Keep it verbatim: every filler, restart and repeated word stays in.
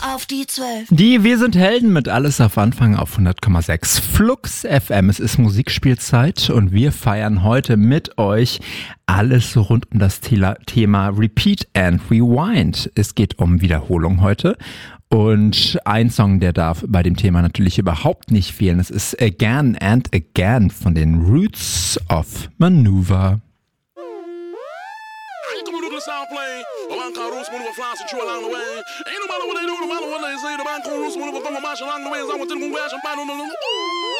auf die zwölf. Die Wir sind Helden mit Alles auf Anfang auf hundert Komma sechs Flux F M. Es ist Musikspielzeit und wir feiern heute mit euch alles rund um das Thema Repeat and Rewind. Es geht um Wiederholung heute. Und ein Song, der darf bei dem Thema natürlich überhaupt nicht fehlen. Es ist Again and Again von den Roots of Maneuver. Sound plane, a man called Roots Maneuver flies and chew along the way. Ain't no matter what they do, no matter what they say, the man called Roots Maneuver come and march along the way. As I want to go and bash and find on the